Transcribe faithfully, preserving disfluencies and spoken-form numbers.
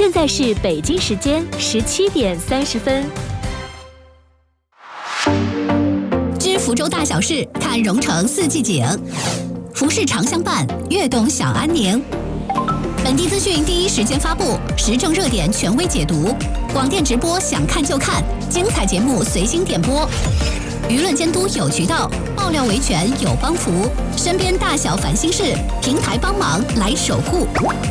现在是北京时间十七点三十分。 知福州大小事，看蓉城四季景。服饰常相伴，悦动享安宁。本地资讯第一时间发布，时政热点权威解读。广电直播想看就看，精彩节目随心点播。舆论监督有渠道，爆料维权有帮扶。身边大小烦心事，平台帮忙来守护。